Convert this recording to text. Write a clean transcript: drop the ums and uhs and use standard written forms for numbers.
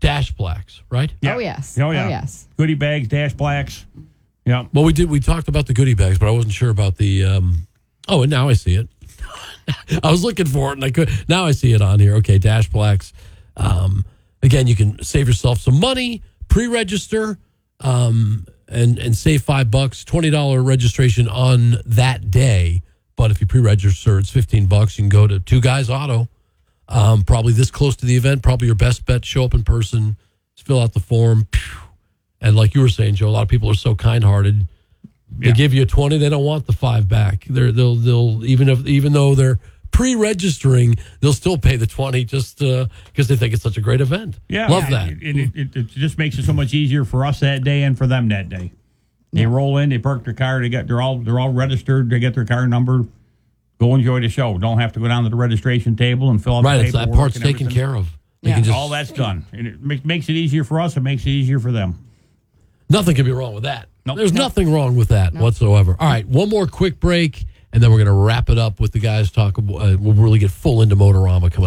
Dash Blacks, right? Yeah. Oh, yes. Oh, yeah. Oh, yes. Goodie bags, Dash Blacks. Yeah. Well, we talked about the goodie bags, but I wasn't sure about the. And now I see it. I was looking for it, and I could. Now I see it on here. Okay, Dash Blacks. Again, you can save yourself some money, pre-register, and save $5, $20 registration on that day. But if you pre-register, it's $15. You can go to Two Guys Auto. Probably this close to the event. Probably your best bet. Show up in person. Just fill out the form. And like you were saying, Joe, a lot of people are so kind-hearted. They give you a 20, they don't want the 5 back. They'll even though they're pre-registering, they'll still pay the 20 just because they think it's such a great event. Yeah, love that. It just makes it so much easier for us that day and for them that day. They roll in, they park their car, they're all registered, they get their car number. Go enjoy the show. Don't have to go down to the registration table and fill out the paperwork. Right, that part's taken care of. All that's done, and it makes it easier for us. It makes it easier for them. Nothing can be wrong with that. Nope. There's nothing wrong with that whatsoever. All right, one more quick break, and then we're going to wrap it up with the guys talk. We'll really get full into Motorama coming